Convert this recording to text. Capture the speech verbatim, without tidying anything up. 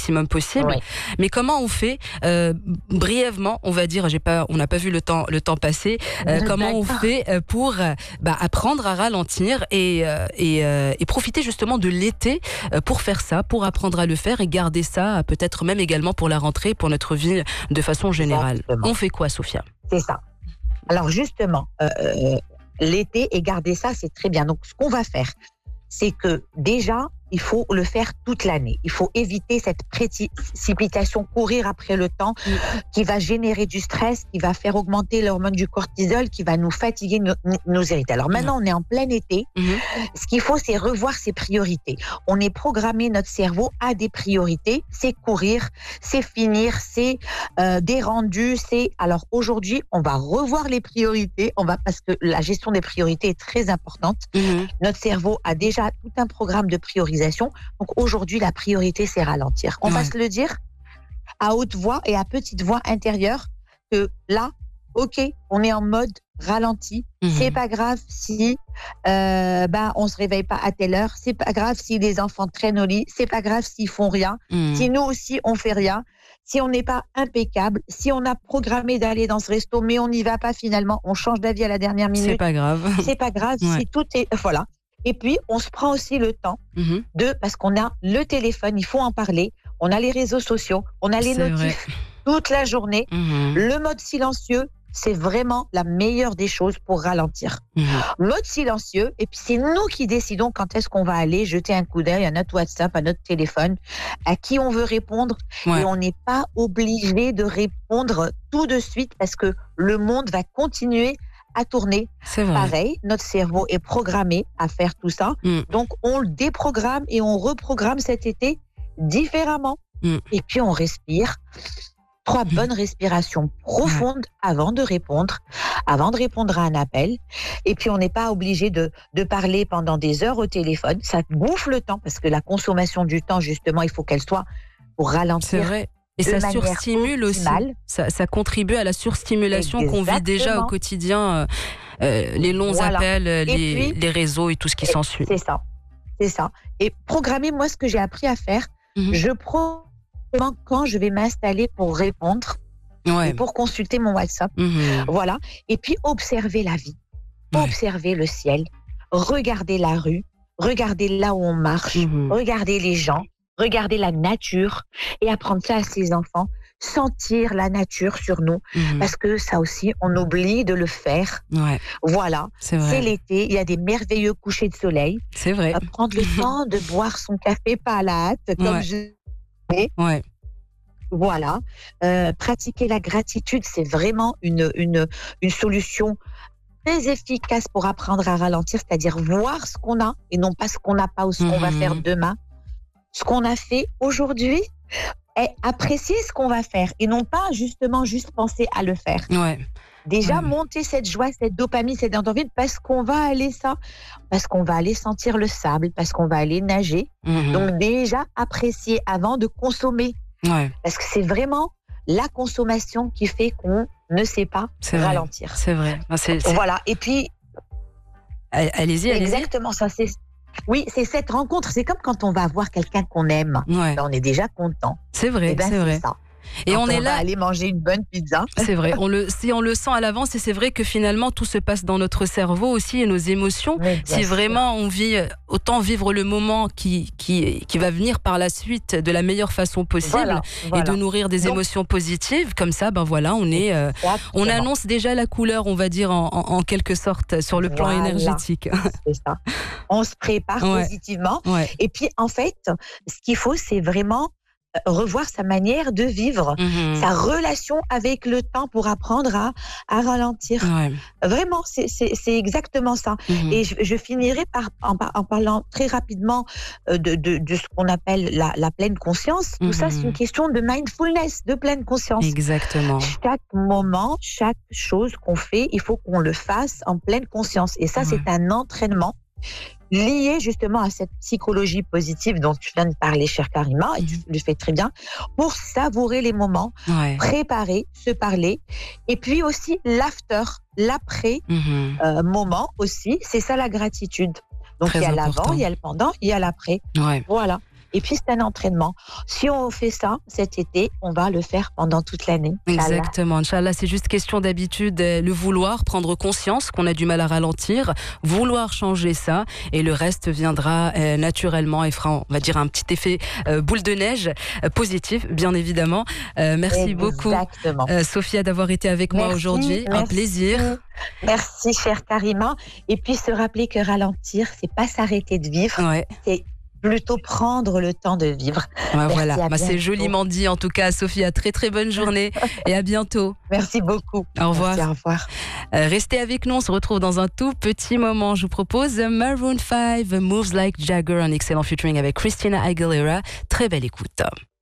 maximum possible. Oui. Mais comment on fait euh, brièvement, on va dire, j'ai pas, on n'a pas vu le temps, le temps passer. Euh, comment on fait euh, pour euh, bah, apprendre à ralentir et euh, et, euh, et profiter justement de l'été euh, pour faire ça, pour apprendre à le faire et garder ça, euh, peut-être même également pour la rentrée, pour notre vie de façon générale. Exactement. On fait quoi, Sophia? C'est ça. Alors justement, euh, euh, l'été et garder ça, c'est très bien. Donc ce qu'on va faire, c'est que déjà, il faut le faire toute l'année. Il faut éviter cette précipitation, courir après le temps, mmh. qui va générer du stress, qui va faire augmenter l'hormone du cortisol, qui va nous fatiguer, nous, nous irriter. Alors maintenant, mmh. on est en plein été. Mmh. Ce qu'il faut, c'est revoir ses priorités. On est programmé, notre cerveau a des priorités. C'est courir, c'est finir, c'est euh, des rendus. C'est... Alors aujourd'hui, on va revoir les priorités. On va... Parce que la gestion des priorités est très importante. Mmh. Notre cerveau a déjà tout un programme de priorisation. Donc aujourd'hui, la priorité, c'est ralentir. On ouais. va se le dire à haute voix et à petite voix intérieure que là, ok, on est en mode ralenti. Mmh. C'est pas grave si euh, bah, on se réveille pas à telle heure. C'est pas grave si les enfants traînent au lit. C'est pas grave s'ils font rien. Mmh. Si nous aussi, on fait rien. Si on n'est pas impeccable. Si on a programmé d'aller dans ce resto, mais on n'y va pas finalement. On change d'avis à la dernière minute. C'est pas grave. C'est pas grave ouais. si tout est... Voilà. Et puis, on se prend aussi le temps mmh. de, parce qu'on a le téléphone, il faut en parler, on a les réseaux sociaux, on a les c'est notifs vrai. Toute la journée. Mmh. Le mode silencieux, c'est vraiment la meilleure des choses pour ralentir. Mmh. Mode silencieux, et puis c'est nous qui décidons quand est-ce qu'on va aller jeter un coup d'œil à notre WhatsApp, à notre téléphone, à qui on veut répondre. Ouais. Et on n'est pas obligé de répondre tout de suite parce que le monde va continuer à tourner. C'est vrai. Pareil, notre cerveau est programmé à faire tout ça. Mm. Donc, on le déprogramme et on reprogramme cet été différemment. Mm. Et puis, on respire. Trois mm. bonnes respirations profondes ouais. avant de répondre, avant de répondre à un appel. Et puis, on n'est pas obligé de, de parler pendant des heures au téléphone. Ça bouffe le temps parce que la consommation du temps, justement, il faut qu'elle soit pour ralentir. C'est vrai. Et ça surstimule aussi. Ça, ça contribue à la surstimulation Exactement. Qu'on vit déjà au quotidien. Euh, euh, les longs voilà. appels, les, puis, les réseaux et tout ce qui s'ensuit. C'est ça. C'est ça. Et programmer, moi, ce que j'ai appris à faire, mm-hmm. je programme quand je vais m'installer pour répondre ouais. et pour consulter mon WhatsApp. Mm-hmm. Voilà. Et puis, observer la vie. Ouais. Observer le ciel. Regarder la rue. Regarder là où on marche. Mm-hmm. Regarder les gens. Regarder la nature et apprendre ça à ses enfants, sentir la nature sur nous, mmh. parce que ça aussi, on oublie de le faire. Ouais. Voilà, c'est, c'est l'été, il y a des merveilleux couchers de soleil. C'est vrai. Euh, prendre le temps de boire son café pas à la hâte, comme ouais. je... Ouais. Voilà. Euh, pratiquer la gratitude, c'est vraiment une, une, une solution très efficace pour apprendre à ralentir, c'est-à-dire voir ce qu'on a et non pas ce qu'on n'a pas ou ce mmh. qu'on va faire demain. Ce qu'on a fait aujourd'hui est apprécier ce qu'on va faire et non pas justement juste penser à le faire. Ouais. Déjà, ouais. monter cette joie, cette dopamine, cette endorphine parce qu'on va aller ça, parce qu'on va aller sentir le sable, parce qu'on va aller nager. Mm-hmm. Donc déjà, apprécier avant de consommer. Ouais. Parce que c'est vraiment la consommation qui fait qu'on ne sait pas c'est ralentir. Vrai. C'est vrai. C'est, c'est... Voilà. Et puis... Allez-y, allez-y. Exactement ça, c'est... Oui, c'est cette rencontre. C'est comme quand on va voir quelqu'un qu'on aime. Ouais. Ben, on est déjà content. C'est vrai, ben, c'est, c'est vrai. Ça. Et quand on, on est va là. aller manger une bonne pizza. C'est vrai. On le, si on le sent à l'avance, et c'est vrai que finalement tout se passe dans notre cerveau aussi et nos émotions. Si sûr. Vraiment on vit, autant vivre le moment qui qui qui va venir par la suite de la meilleure façon possible voilà, voilà. et de nourrir des Donc, émotions positives. Comme ça, ben voilà, on est, euh, on annonce déjà la couleur, on va dire en, en, en quelque sorte sur le plan voilà. énergétique. C'est ça. On se prépare ouais. positivement. Ouais. Et puis en fait, ce qu'il faut, c'est vraiment revoir sa manière de vivre, mmh. sa relation avec le temps pour apprendre à, à ralentir. Ouais. Vraiment, c'est, c'est, c'est exactement ça. Mmh. Et je, je finirai par, en, en parlant très rapidement de, de, de ce qu'on appelle la, la pleine conscience. Tout mmh. ça, c'est une question de mindfulness, de pleine conscience. Exactement. Chaque moment, chaque chose qu'on fait, il faut qu'on le fasse en pleine conscience. Et ça, ouais. c'est un entraînement lié justement à cette psychologie positive dont tu viens de parler, chère Karima, et tu le fais très bien, pour savourer les moments, ouais. préparer, se parler, et puis aussi l'after, l'après mm-hmm. euh, moment aussi, c'est ça la gratitude. Donc très il y a important. L'avant, il y a le pendant, il y a l'après. Ouais. Voilà. Et puis, c'est un entraînement. Si on fait ça cet été, on va le faire pendant toute l'année. Exactement. Inch'Allah, c'est juste question d'habitude, le vouloir, prendre conscience qu'on a du mal à ralentir, vouloir changer ça, et le reste viendra euh, naturellement et fera, on va dire, un petit effet euh, boule de neige euh, positif, bien évidemment. Euh, merci Exactement. beaucoup, euh, Sophia, d'avoir été avec merci, moi aujourd'hui. Un plaisir. Merci, chère Karima. Et puis, se rappeler que ralentir, c'est pas s'arrêter de vivre, ouais. c'est plutôt prendre le temps de vivre. Ouais, voilà, bah, c'est joliment dit en tout cas. Sophia, très très bonne journée et à bientôt. Merci beaucoup. Au revoir. Merci, au revoir. Euh, restez avec nous, on se retrouve dans un tout petit moment. Je vous propose Maroon five, Moves Like Jagger, un excellent featuring avec Christina Aguilera. Très belle écoute.